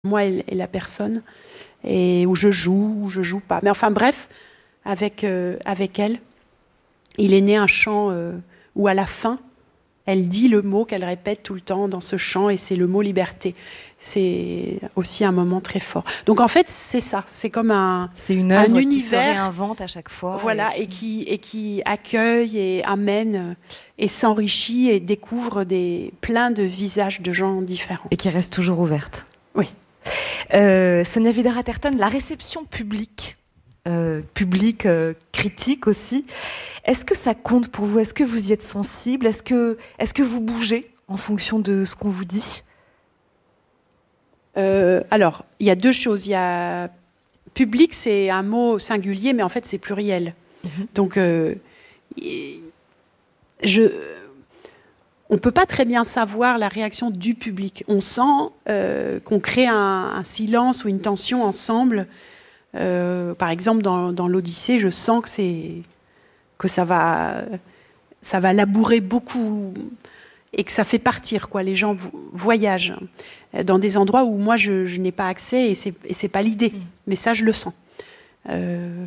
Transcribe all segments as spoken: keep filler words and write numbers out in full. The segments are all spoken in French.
moi et, et la personne, et où je joue, où je joue pas. Mais enfin bref, avec, euh, avec elle, il est né un chant euh, où à la fin, elle dit le mot qu'elle répète tout le temps dans ce chant, et c'est le mot liberté. C'est aussi un moment très fort. Donc en fait, c'est ça. C'est comme un, c'est une œuvre un qui univers, se réinvente à chaque fois. Voilà, et, et, qui, et qui accueille et amène et s'enrichit et découvre des, plein de visages de gens différents. Et qui reste toujours ouverte. Oui. Euh, Sonia Vidar-Atherton, la réception publique, euh, publique, euh, critique aussi, est-ce que ça compte pour vous? Est-ce que vous y êtes sensible? Est-ce que, est-ce que vous bougez en fonction de ce qu'on vous dit? euh, Alors, il y a deux choses. Il y a public, c'est un mot singulier, mais en fait, c'est pluriel. Mmh. Donc, euh, je, on ne peut pas très bien savoir la réaction du public. On sent euh, qu'on crée un, un silence ou une tension ensemble. Euh, par exemple, dans, dans l'Odyssée, je sens que, c'est, que ça va, ça va labourer beaucoup et que ça fait partir, quoi. Les gens voyagent dans des endroits où moi, je, je n'ai pas accès et ce n'est pas l'idée. Mmh. Mais ça, je le sens. Euh,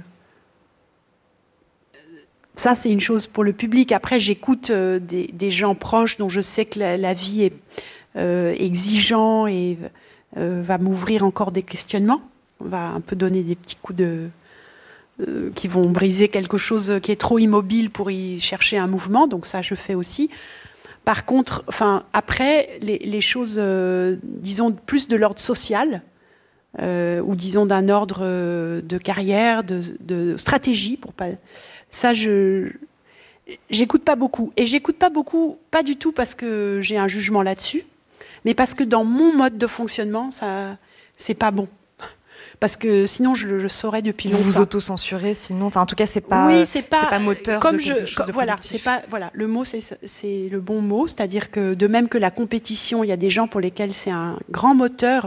ça, c'est une chose pour le public. Après, j'écoute euh, des, des gens proches dont je sais que la, la vie est euh, exigeante et euh, va m'ouvrir encore des questionnements. On va un peu donner des petits coups de... Euh, qui vont briser quelque chose qui est trop immobile pour y chercher un mouvement. Donc ça, je fais aussi. Par contre, enfin, après, les, les choses, euh, disons, plus de l'ordre social, euh, ou disons d'un ordre euh, de carrière, de, de stratégie, pour pas... Ça, je... J'écoute pas beaucoup. Et j'écoute pas beaucoup, pas du tout parce que j'ai un jugement là-dessus, mais parce que dans mon mode de fonctionnement, ça, c'est pas bon. Parce que sinon, je le saurais depuis longtemps. Vous vous auto-censurez, sinon, enfin, en tout cas, c'est pas, oui, c'est pas, c'est pas moteur comme de quelque je, chose comme, de voilà, productif. c'est pas, voilà, le mot, c'est, c'est le bon mot, c'est-à-dire que de même que la compétition, il y a des gens pour lesquels c'est un grand moteur,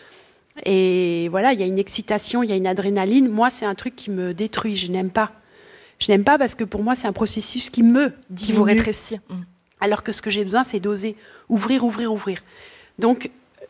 et voilà, il y a une excitation, il y a une adrénaline. Moi, c'est un truc qui me détruit. Je n'aime pas. Je n'aime pas parce que pour moi, c'est un processus qui me diminue. Qui vous rétrécit. Alors que ce que j'ai besoin, c'est d'oser ouvrir, ouvrir, ouvrir. Donc,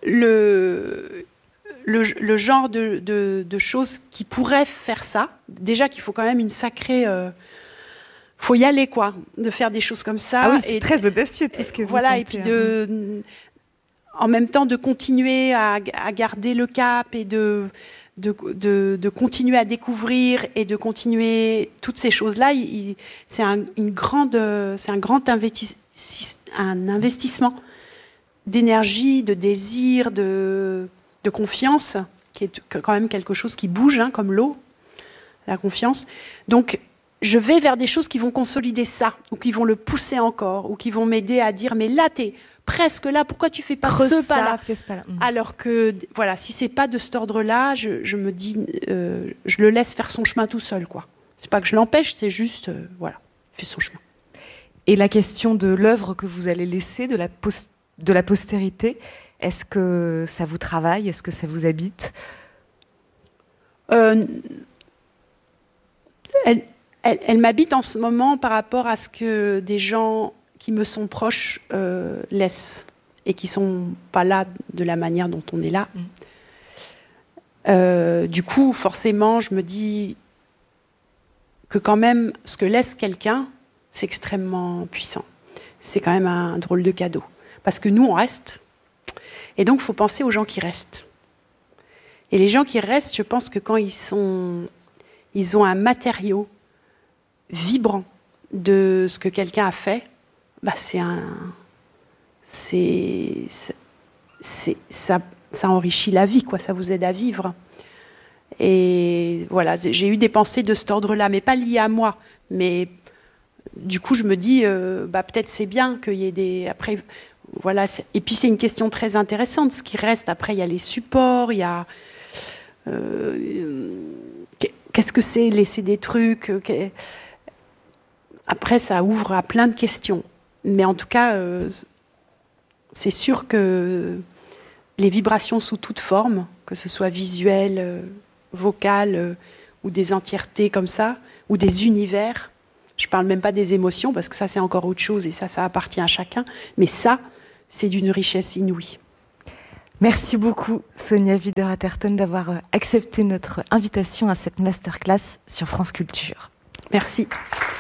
le, le, le genre de, de, de choses qui pourraient faire ça, déjà qu'il faut quand même une sacrée... Il euh, faut y aller, quoi, de faire des choses comme ça. Ah oui, c'est et, très audacieux tout ce que vous voilà, tentez. Et puis de... En même temps, de continuer à, à garder le cap et de... De, de, de continuer à découvrir et de continuer toutes ces choses-là, il, il, c'est, un, une grande, c'est un grand investi, un investissement d'énergie, de désir, de, de confiance, qui est quand même quelque chose qui bouge, hein, comme l'eau, la confiance. Donc, je vais vers des choses qui vont consolider ça, ou qui vont le pousser encore, ou qui vont m'aider à dire, mais là, t'es presque là, pourquoi tu fais pas Creuse ce ça, pas-là fais ce pas-là. Mmh. Alors que, voilà, si c'est pas de cet ordre-là, je, je me dis, euh, je le laisse faire son chemin tout seul, quoi. C'est pas que je l'empêche, c'est juste, euh, voilà, il fait son chemin. Et la question de l'œuvre que vous allez laisser, de la, post- de la postérité, est-ce que ça vous travaille? Est-ce que ça vous habite? euh, elle, elle, elle m'habite en ce moment par rapport à ce que des gens qui me sont proches euh, laissent et qui ne sont pas là de la manière dont on est là. Mmh. Euh, du coup, forcément, je me dis que quand même, ce que laisse quelqu'un, c'est extrêmement puissant. C'est quand même un drôle de cadeau. Parce que nous, on reste. Et donc, il faut penser aux gens qui restent. Et les gens qui restent, je pense que quand ils sont, ils ont un matériau vibrant de ce que quelqu'un a fait, bah c'est un, c'est, c'est, ça, ça enrichit la vie, quoi. Ça vous aide à vivre. Et voilà, j'ai eu des pensées de cet ordre-là, mais pas liées à moi. Mais du coup, je me dis, euh, bah peut-être c'est bien qu'il y ait des. Après, voilà. Et puis c'est une question très intéressante. Ce qui reste après, il y a les supports, il y a. Euh, qu'est-ce que c'est laisser des trucs? Après, ça ouvre à plein de questions. Mais en tout cas, euh, c'est sûr que les vibrations sous toute forme, que ce soit visuelles, euh, vocales, euh, ou des entièretés comme ça, ou des univers, je ne parle même pas des émotions, parce que ça, c'est encore autre chose, et ça, ça appartient à chacun, mais ça, c'est d'une richesse inouïe. Merci beaucoup, Sonia Wider-Atherton, d'avoir accepté notre invitation à cette masterclass sur France Culture. Merci.